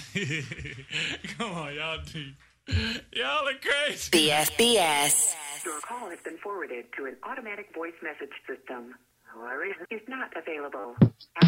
Come on, y'all are crazy. The FBS. Your call has been forwarded to an automatic voice message system. However, is not available.